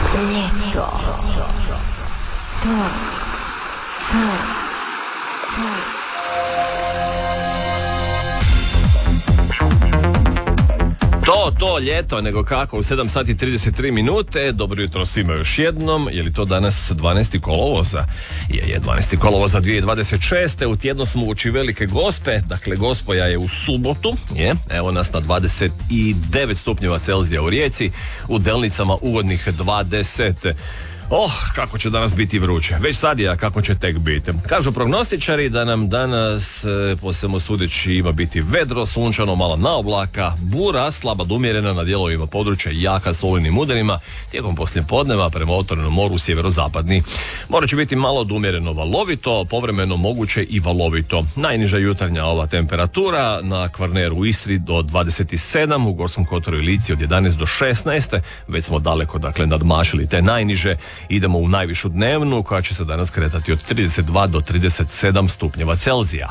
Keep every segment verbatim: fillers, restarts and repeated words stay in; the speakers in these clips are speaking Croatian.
Ljeto. To. To. To. To, to ljeto, nego kako, u sedam sati i trideset tri minute. Dobro jutro svima još jednom. Je li to danas dvanaesti kolovoza? Je, je dvanaesti kolovoza dvije tisuće dvadeset šeste. U tjednu smo uoči Velike Gospe. Dakle, Gospoja je u subotu. Je, evo nas na dvadeset devet stupnjeva Celzija u Rijeci. U Delnicama ugodnih dvadeset. Oh, kako će danas biti vruće. Već sad je, a kako će tek biti. Kažu prognostičari da nam danas, e, po svemu sudeći, ima biti vedro, sunčano, malo na oblaka, bura, slaba do umjerena na dijelovima područja, jaka s olujnim udarima, tijekom poslijepodneva prema otvorenom moru sjeverozapadni. More će biti malo do umjereno valovito, povremeno moguće i valovito. Najniža jutarnja ova temperatura na Kvarneru u Istri do dvadeset sedam, u Gorskom kotaru i Lici od jedanaest do šesnaest, već smo daleko, dakle, nadmašili te najniže. Idemo u najvišu dnevnu koja će se danas kretati od trideset dva do trideset sedam stupnjeva Celzija.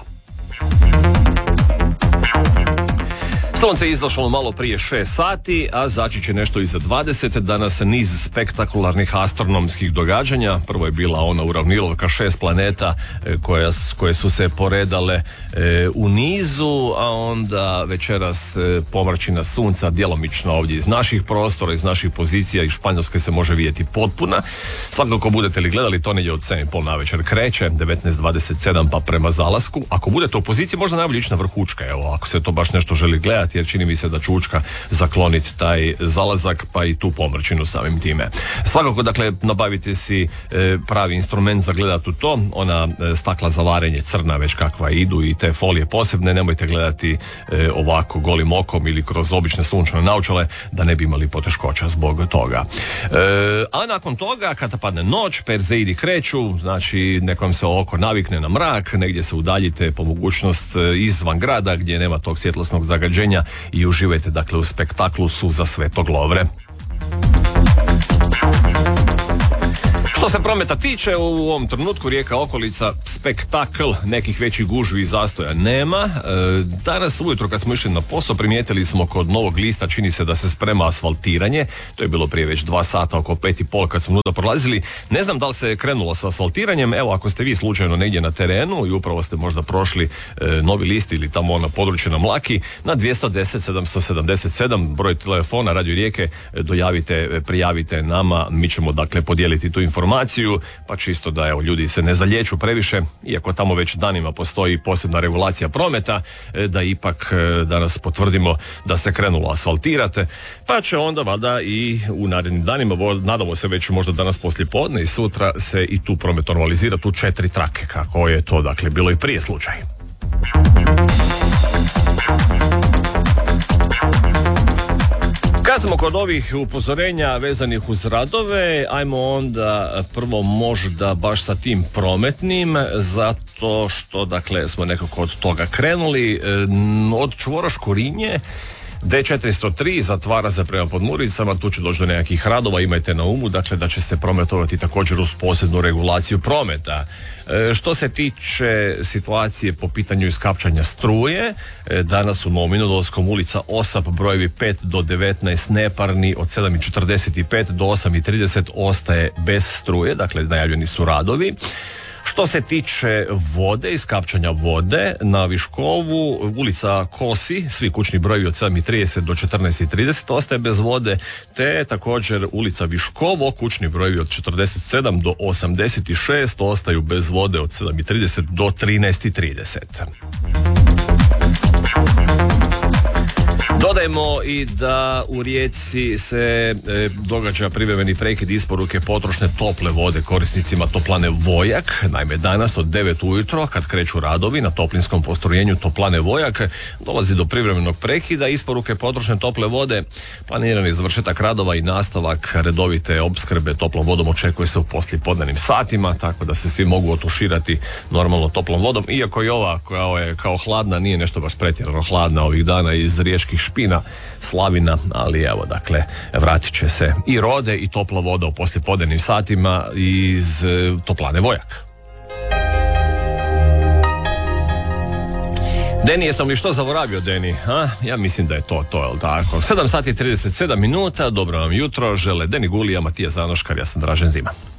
Sunce je izašlo malo prije šest sati, a zaći će nešto iza dvadeset. Danas niz spektakularnih astronomskih događanja. Prvo je bila ona uravnilovka šest planeta koja, koje su se poredale e, u nizu, a onda večeras e, pomračina sunca djelomično ovdje iz naših prostora, iz naših pozicija i Španjolske se može vidjeti potpuna. Svakako budete li gledali, to negdje od sedam i pol navečer kreće, devetnaest dvadeset sedam pa prema zalasku. Ako budete u poziciji, možda najbolje ići na vrh Učka, evo, ako se to baš nešto želi gledati, jer čini mi se da će Učka zakloniti taj zalazak, pa i tu pomračinu samim time. Svakako, dakle, nabavite si e, pravi instrument za gledati u to, ona e, stakla za varenje crna već kakva idu i te folije posebne, nemojte gledati e, ovako golim okom ili kroz obične sunčane naočale, da ne bi imali poteškoća zbog toga. E, a nakon toga, kada padne noć, perzeidi kreću, znači nek vam se oko navikne na mrak, negdje se udaljite po mogućnost e, izvan grada gdje nema tog svjetlosnog zagađenja i uživajte, dakle, u spektaklu Suza Svetog Lovre. Što se prometa tiče, u ovom trenutku Rijeka okolica spektakl, nekih većih gužvi i zastoja nema. E, danas ujutro kad smo išli na posao primijetili smo kod Novog Lista, čini se da se sprema asfaltiranje. To je bilo prije već dva sata, oko pet i pol kad smo nuda prolazili. Ne znam da li se je krenulo sa asfaltiranjem. Evo, ako ste vi slučajno negdje na terenu i upravo ste možda prošli e, Novi List ili tamo na području na Mlaki, na dvjesto deset sedamsto sedamdeset sedam broj telefona Radio Rijeke, e, dojavite, prijavite nama, mi ćemo, dakle, podijeliti tu informaciju. Pa čisto da, evo, ljudi se ne zalječu previše, iako tamo već danima postoji posebna regulacija prometa, da ipak danas potvrdimo da se krenulo asfaltirate, pa će onda valjda i u narednim danima, nadamo se već možda danas poslijepodne i sutra, se i tu promet normalizira, tu četiri trake, kako je to, dakle, bilo i prije slučaj. Kad smo kod ovih upozorenja vezanih uz radove, ajmo onda prvo možda baš sa tim prometnim, zato što, dakle, smo nekako od toga krenuli. Od Čvoroš-Korinje D četiristo tri zatvara se prema Podmuricama, tu će doći do nekakvih radova, imajte na umu, dakle, da će se prometovati također uz posebnu regulaciju prometa. E, što se tiče situacije po pitanju iskapčanja struje, e, danas u Novom Vinodolskom ulica Osap brojevi pet do devetnaest neparni od sedam i četrdeset pet do osam i trideset ostaje bez struje, dakle, najavljeni su radovi. Što se tiče vode, iskapčanja vode, na Viškovu ulica Kosi, svi kućni brojevi od sedam i trideset do četrnaest i trideset ostaje bez vode, te također ulica Viškovo, kućni brojevi od četrdeset sedam do osamdeset šest ostaju bez vode od sedam i trideset do trinaest i trideset. Dodajmo i da u Rijeci se e, događa privremeni prekid isporuke potrošne tople vode korisnicima toplane Vojak. Naime, danas od devet ujutro, kad kreću radovi na toplinskom postrojenju toplane Vojak, dolazi do privremenog prekida isporuke potrošne tople vode. Planirani završetak radova i nastavak redovite opskrbe toplom vodom očekuje se u poslijepodnevnim satima, tako da se svi mogu otuširati normalno toplom vodom, iako i ova koja je kao hladna nije nešto baš pretjerano hladna ovih dana iz riječkih Špina, Slavina, ali evo, dakle, vratit će se i rode i topla voda u poslijepodnevnim satima iz toplane Vojak. Deni, jesam li što zaboravio, Deni? A? Ja mislim da je to, to, jel tako? sedam sati i trideset sedam minuta, dobro vam jutro, žele Deni Gulija, Matija Zanoškar, ja sam Dražen Zima.